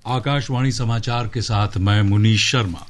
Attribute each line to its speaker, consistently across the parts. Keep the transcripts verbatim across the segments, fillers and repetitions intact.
Speaker 1: आकाशवाणी समाचार के साथ मैं मुनीश शर्मा।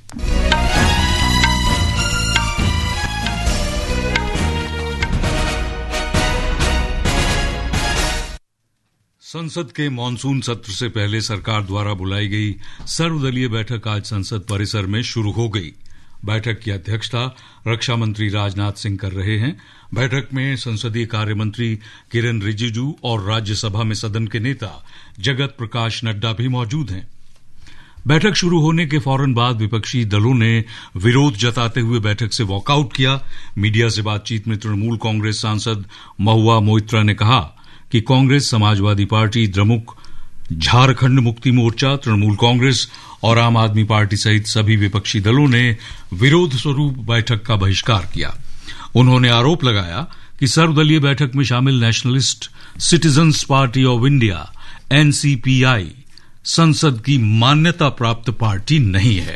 Speaker 1: संसद के मानसून सत्र से पहले सरकार द्वारा बुलाई गई सर्वदलीय बैठक आज संसद परिसर में शुरू हो गई। बैठक की अध्यक्षता रक्षा मंत्री राजनाथ सिंह कर रहे हैं। बैठक में संसदीय कार्य मंत्री किरेन रिजिजू और राज्यसभा में सदन के नेता जगत प्रकाश नड्डा भी मौजूद हैं। बैठक शुरू होने के फौरन बाद विपक्षी दलों ने विरोध जताते हुए बैठक से वॉकआउट किया। मीडिया से बातचीत में तृणमूल कांग्रेस सांसद महुआ मोइत्रा ने कहा कि कांग्रेस, समाजवादी पार्टी, द्रमुक, झारखंड मुक्ति मोर्चा, तृणमूल कांग्रेस और आम आदमी पार्टी सहित सभी विपक्षी दलों ने विरोध स्वरूप बैठक का बहिष्कार किया। उन्होंने आरोप लगाया कि सर्वदलीय बैठक में शामिल nationalist citizens party of India NCPI संसद की मान्यता प्राप्त पार्टी नहीं है।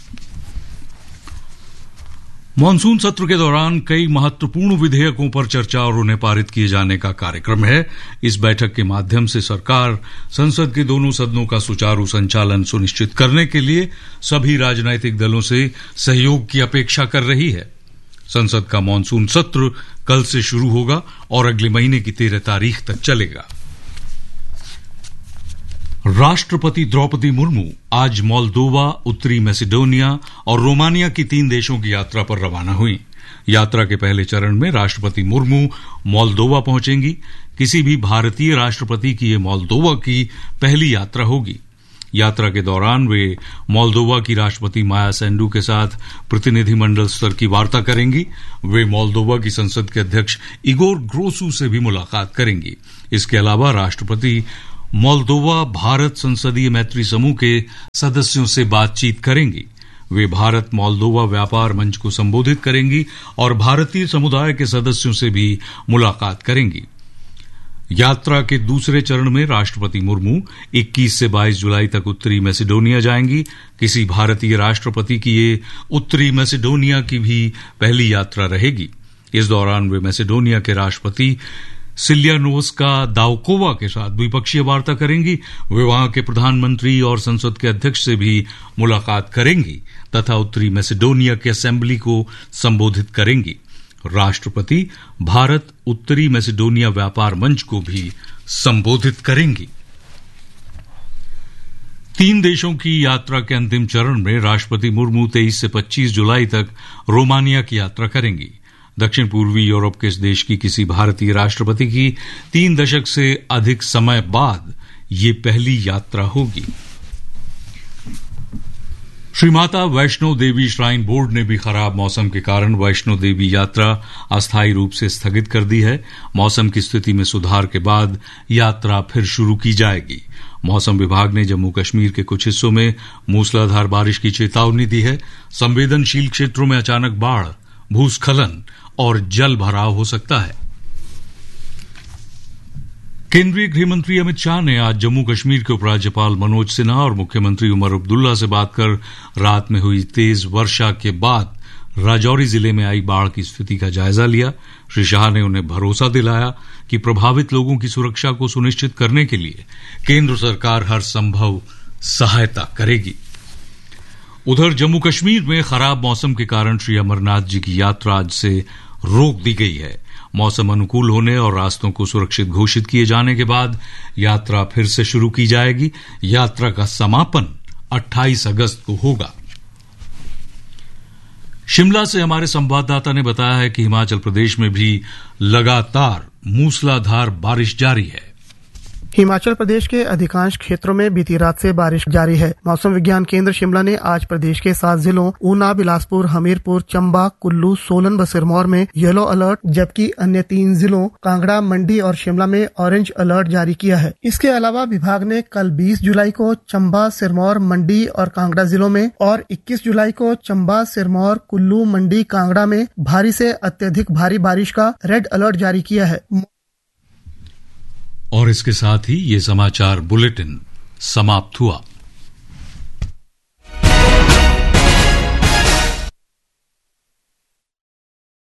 Speaker 1: मानसून सत्र के दौरान कई महत्वपूर्ण विधेयकों पर चर्चा और उन्हें पारित किए जाने का कार्यक्रम है। इस बैठक के माध्यम से सरकार संसद के दोनों सदनों का सुचारू संचालन सुनिश्चित करने के लिए सभी राजनीतिक दलों से सहयोग की अपेक्षा कर रही है। संसद का मानसून सत्र कल से शुरू होगा और अगले महीने की तेरह तारीख तक चलेगा। राष्ट्रपति द्रौपदी मुर्मू आज मोल्दोवा, उत्तरी मैसेडोनिया और रोमानिया की तीन देशों की यात्रा पर रवाना हुई। यात्रा के पहले चरण में राष्ट्रपति मुर्मू मोल्दोवा पहुंचेंगी। किसी भी भारतीय राष्ट्रपति की यह मोल्दोवा की पहली यात्रा होगी। यात्रा के दौरान वे मोल्दोवा की राष्ट्रपति माया सेंडू के साथ प्रतिनिधिमंडल स्तर की वार्ता करेंगी। वे मोल्दोवा की संसद के अध्यक्ष इगोर ग्रोसू से भी मुलाकात करेंगी। इसके अलावा राष्ट्रपति मोल्दोवा भारत संसदीय मैत्री समूह के सदस्यों से बातचीत करेंगी। वे भारत मोल्दोवा व्यापार मंच को संबोधित करेंगी और भारतीय समुदाय के सदस्यों से भी मुलाकात करेंगी। यात्रा के दूसरे चरण में राष्ट्रपति मुर्मू इक्कीस से बाईस जुलाई तक उत्तरी मैसेडोनिया जाएंगी। किसी भारतीय राष्ट्रपति की ये उत्तरी मैसेडोनिया की भी पहली यात्रा रहेगी। इस दौरान वे मैसेडोनिया के राष्ट्रपति सिलियानोस्का दाउकोवा के साथ द्विपक्षीय वार्ता करेंगी। वे वहां के प्रधानमंत्री और संसद के अध्यक्ष से भी मुलाकात करेंगी तथा उत्तरी मैसेडोनिया की असेंबली को संबोधित करेंगी। राष्ट्रपति भारत उत्तरी मैसेडोनिया व्यापार मंच को भी संबोधित करेंगी। तीन देशों की यात्रा के अंतिम चरण में राष्ट्रपति मुर्मू तेईस से पच्चीस जुलाई तक रोमानिया की यात्रा करेंगी। दक्षिण पूर्वी यूरोप के इस देश की किसी भारतीय राष्ट्रपति की तीन दशक से अधिक समय बाद ये पहली यात्रा होगी। श्री माता वैष्णो देवी श्राइन बोर्ड ने भी खराब मौसम के कारण वैष्णो देवी यात्रा अस्थायी रूप से स्थगित कर दी है। मौसम की स्थिति में सुधार के बाद यात्रा फिर शुरू की जाएगी। मौसम विभाग ने जम्मू कश्मीर के कुछ हिस्सों में मूसलाधार बारिश की चेतावनी दी है। संवेदनशील क्षेत्रों में अचानक बाढ़, भूस्खलन और जल भराव हो सकता है। केंद्रीय गृहमंत्री अमित शाह ने आज जम्मू कश्मीर के उपराज्यपाल मनोज सिन्हा और मुख्यमंत्री उमर अब्दुल्ला से बात कर रात में हुई तेज वर्षा के बाद राजौरी जिले में आई बाढ़ की स्थिति का जायजा लिया। श्री शाह ने उन्हें भरोसा दिलाया कि प्रभावित लोगों की सुरक्षा को सुनिश्चित करने के लिए केंद्र सरकार हर संभव सहायता करेगी। उधर जम्मू कश्मीर में खराब मौसम के कारण श्री अमरनाथ जी की यात्रा आज से रोक दी गई है। मौसम अनुकूल होने और रास्तों को सुरक्षित घोषित किए जाने के बाद यात्रा फिर से शुरू की जाएगी। यात्रा का समापन अट्ठाईस अगस्त को होगा। शिमला से हमारे संवाददाता ने बताया है कि हिमाचल प्रदेश में भी लगातार मूसलाधार बारिश जारी है।
Speaker 2: हिमाचल प्रदेश के अधिकांश क्षेत्रों में बीती रात से बारिश जारी है। मौसम विज्ञान केंद्र शिमला ने आज प्रदेश के सात जिलों ऊना, बिलासपुर, हमीरपुर, चंबा, कुल्लू, सोलन व सिरमौर में येलो अलर्ट, जबकि अन्य तीन जिलों कांगड़ा, मंडी और शिमला में ऑरेंज अलर्ट जारी किया है। इसके अलावा विभाग ने कल बीस जुलाई को चंबा, सिरमौर, मंडी और कांगड़ा जिलों में और इक्कीस जुलाई को चंबा, सिरमौर, कुल्लू, मंडी, कांगड़ा में भारी से अत्यधिक भारी बारिश का रेड अलर्ट जारी किया है।
Speaker 1: और इसके साथ ही ये समाचार बुलेटिन समाप्त हुआ।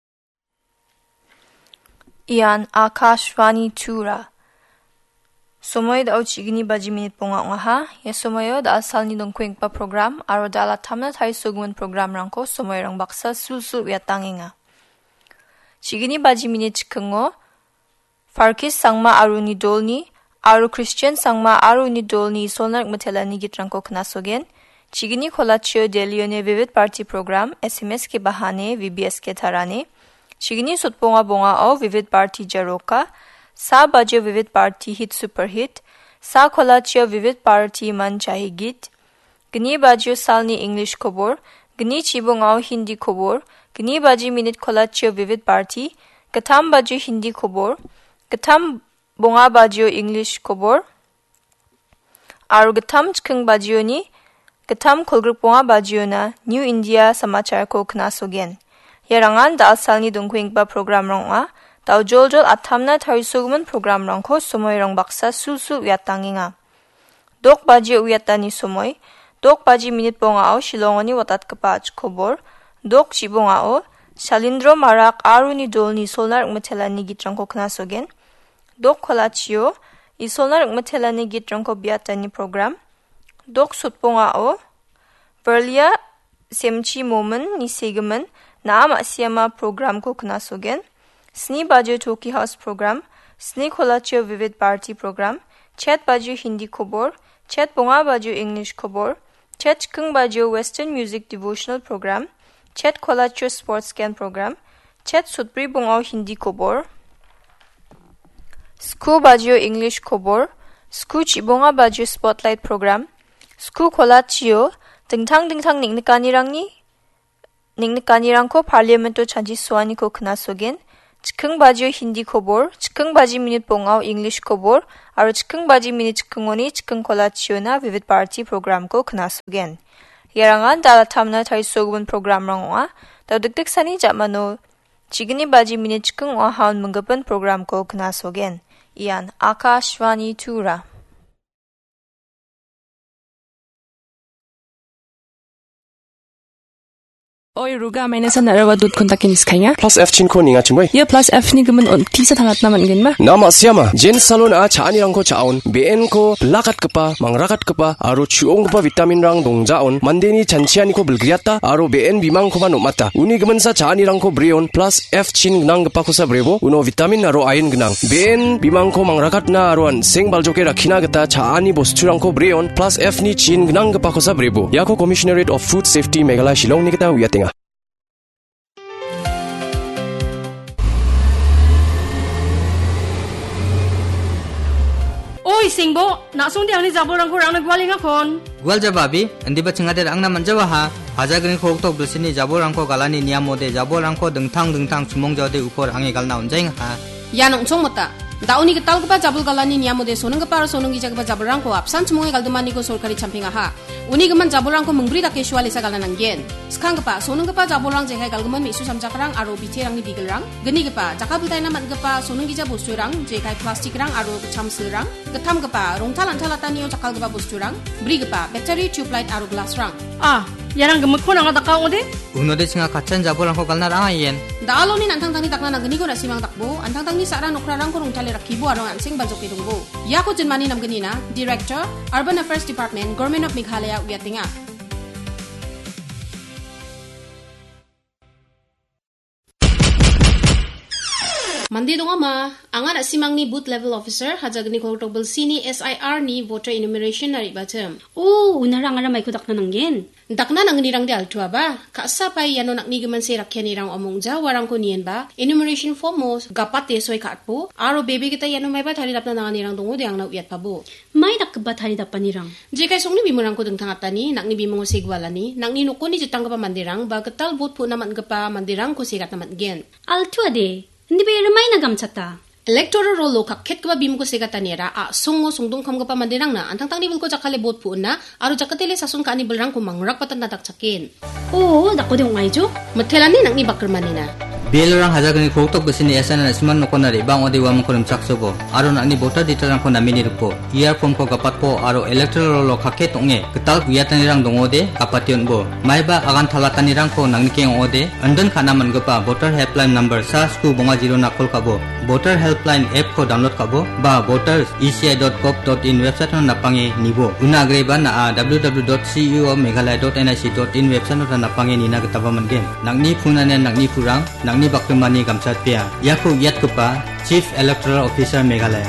Speaker 3: Ian Akashvani Tura Somoy da chigini baji minute ponga ngaha ya somoyo da asal ni dongkweng pa program aro da la tamna thai sugmun program rangko somoy rang baksa sulsul ya tanginga. Chigini baji minute chikngo Farkis sangma aru ni dolni aru Christian sangma aru ni dolni sonak matelani gitrangko knasogen chigini kholachio delione vivid party program S M S ke bahane V B S ke tharane chigini sutponga bonga o vivid party jaroka Sa bajo vivid party hit super hit, sa kholachio vivid party man chahi git, gni bajo salni English kobor, gni chibongao Hindi kobor, gni baji minute kholachio vivid party, gatam bajo Hindi kobor, gatam bonga bajo English kobor, aru gatam chkung bajo ni, gatam kolgrup bonga bajo na New India samachar ko knasogen. Yarangan da salni dongkwing ba program rongwa, Tau jol-jol atamna tarisugman program rangko somoy rang baksa sulsul uyatanginga. Dok baji uyatani somoy, dok baji minute bongao shilongoni watat kapach kobor, dok jibongao, shalindro marak aruni dolni solnar ngmatelani gitrangko knasogen, dok kolachio, isolnar ngmatelani gitrangko biatani program, dok sutbongao, verlia semchi momen ni segaman naam asyama program ko knasogen, Sni Bajo Toki House Program, Sni Kholachio Vivid Party Program, Chet Bajo Hindi Kobor, Chet Bonga Bajo English Kobor, Chet Chikung Bajo Western Music Devotional Program, Chet Kholachio Sports Scan Program, Chet Sutbri Bongao Hindi Kobor, Sku Bajo English Kobor, Sku Chibonga Bajo Spotlight Program, Sku Kholachio, Dingtang Dingtang Ningnikanirangni, Ningnikanirangko Parliamento Chanji Suani ko knasogen, Chikung baji Hindi kobor, chikung baji minute bongao English kobor, aru chikung baji minute chikungoni chikung kolachio na vivid party program ko knasogen. Yarangan dala tamna thai sogun program rangwa, daw dikdik sani jamano chigini baji minute chikung wa haun munggapan program ko knasogen. Iyan Akashvani Tura.
Speaker 4: Oi ruga maina sa narawa dut kontakin iskanya
Speaker 5: plus F chin ko ninga chungoi
Speaker 4: ye plus F ni gemen on tisa thangat naman gen ma
Speaker 5: nama siama jen salon a chani rang ko chaon ben ko lakat kapa mangrakat kapa aro chuong kapa vitamin rang dongjaon mandeni chanchiani ko bulgriata aro ben bimang ko ban omata uni gemen sa chani rang ko breon plus F chin nang kapa ko sa brevo uno vitamin aro iron gnang ben bimang ko mangrakat na aro an seng baljoke rakhina gata chani bostu rang ko breon plus F ni chin gnang kapa ko sa brevo yako commissionerate of food safety meghalaya shillong ni gata wiating
Speaker 6: Oi singbo, nak song dia ni jabor rangko rang nak gwali ngakon.
Speaker 7: Gwal jababi, andi ba chingader ang naman jawa ha. Haja gring khok tok dusini jabor rangko galani niamode jabor rangko dengtang dengtang sumong jode upor ange galna unjaing ha.
Speaker 6: Ya nong chong mata. Dauni ketal kepa jabul galani niamode sonong kepa sonong gija kepa jabor rangko apsan sumonge galdumani ko sorkari champinga ha. Uni geman jabor rangko mengbri dak kesuali sa galanang gen. Sekarang kepa sonong kepa jabor rang jehai galguman misu samjak rang aro bice rang ni bigel rang. Geni kepa jakal bultai naman kepa sonong gija bostu rang jehai plastik rang aro chamsil rang. Ketam kepa rongtalan talataniyo jakal kepa bostu rang. Bri kepa battery tube light aro glass rang. Ah, yarang gemuk ko nang adaka ode?
Speaker 7: Unode singa kachan jabor rangko galna rang ayen.
Speaker 6: Daalo ni antang tang ni takna nang geni ko rasimang takbo, antang tang ni sarang nokra rang ko rongtale rakibo aro ansing baljok idungbo. Yako jenmani nam geni na, Director, Urban Affairs Department, Government of Meghalaya Uyatinga. Mandi dong ama, angan asimang ni booth level officer hajag ni koltobel sini S I R ni voter enumeration nari bacem.
Speaker 8: Oh, unarang ara may kudak na nanggen.
Speaker 6: Dakna nang nirang di altua ba? Kaasa pay yano nak ni gaman si rakyan nirang omong ja warang ko niyan ba? Enumeration form mo gapat yesoy kaatpo. Aro baby kita yano may ba thalidap na nangan nirang dungo di ang nauyat pa bo.
Speaker 8: May nakaba thalidap pa nirang.
Speaker 6: Jikay song ni bimurang ko deng tangatani, nak ni bimong sigwala ni, nak ni nuko ni jutang ka pa mandirang, bagatal bot po naman ka pa mandirang ko sigat naman gen.
Speaker 8: Altua de. Hindi ba ramay na gamsata?
Speaker 6: Electoral roll lo kakket ka ba bim ko sigatanira a songo songdong kam ka pa mandirang na antang tang nibul ko jakale bot po na aro jakatele sa sung ka anibul rang ko mangrak patan natak sakin.
Speaker 8: Oo, dako de ungay jo.
Speaker 6: Matela ni nang ni bakkerman ni na.
Speaker 7: Bielorang hajagani koktok besini esana nasiman nokonari bang ode wamang korim chaksobo. Aro nakni voter detail ko namini rupo. Year form ko kapat po aro electoral lo kake tonge. Ketal kuyatanirang dongode kapation bo. Maiba agan thalatanirang ko nangnikeng ode. Andon khanaman gopa voter helpline number sa sku bonga zero nakol kabo. Voter helpline app ko download kabo. Ba voters e c i dot gov dot in website no napange nibo. Una agreba na w w w dot c e o meghalaya dot n i c dot in website no napange nina ketaba mangen. Nakni punane nakni purang nakni bakpemani gamsat pia. Yaku yat kepa Chief Electoral Officer Meghalaya.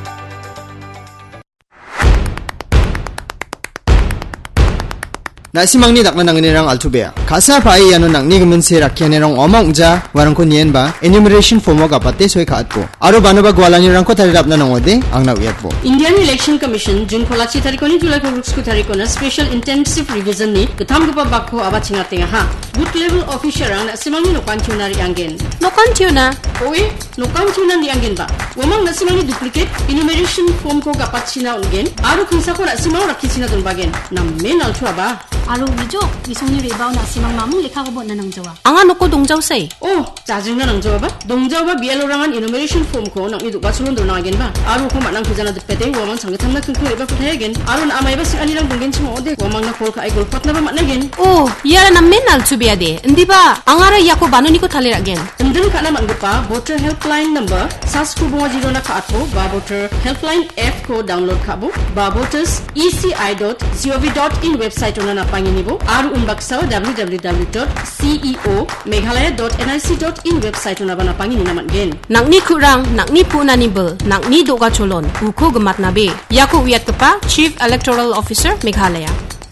Speaker 9: Nasimangni dakna nangnirang altubea. Khasa pai yano nangni gemense rakyanirang omangja warangko nienba enumeration form ga patte soi khatpo. Aro banaba gwalani rangko tarirapna nangode angna uyatpo.
Speaker 6: Indian Election Commission June Polachi tarikoni July Koruksku tarikona special intensive revision ni ketam gapa bakho abachinga tenga ha. Boot level officer ang nasimangni nokan tunari anggen. Nokan tuna? Oe, nokan tuna di anggen ba. Wamang nasimangni duplicate enumeration form ko gapachina ungen. Aro kinsa ko nasimang rakisina dunbagen. Namen alchua ba.
Speaker 8: Aro wijo, isongni rebaw na simang mamung lekha ko bo na nang jawa.
Speaker 6: Anga noko dongjaw say. Oh, jajing na nang jawa ba? Dongjaw ba Bielorangan enumeration form ko nang idu basulon do na again ba? Aro ko manang kujana depete wamang sangatang na kungku eba putay again. Aro na amay ba sing alirang donggen chimo ode. Wamang na kol ka ay golpat na ba man again. Oh, yara na menal chubiade. Ndi ba angara yako banoni ko thalir again. Ndin ka na man pa voter helpline number sas ko bunga zero na ka atpo ba voter helpline app ko download kabo ba voters e c i dot gov dot in website ona na panginibo aru umbaksa w w w dot c e o meghalaya dot n i c dot in website ona bana pangini naman gen nakni kurang nakni punani bel nakni doga cholon uko gemat nabe yako uyat kepa Chief Electoral Officer Meghalaya.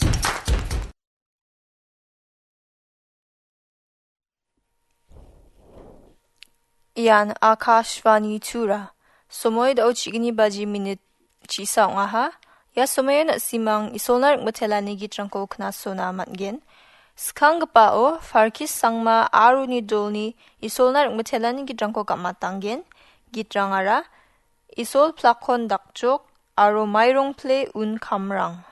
Speaker 3: Iyan Akashvani Tura. Somoy daw chigini baji minute chisa ngaha. Ya somoy na simang isonar ngmatelani gitrangko knaso na matgen. Skang gapao farkis sangma aru ni dolni isonar ngmatelani gitrangko kamatanggen. Gitrangara isol plakon dakjok aru mayrong play un kamrang.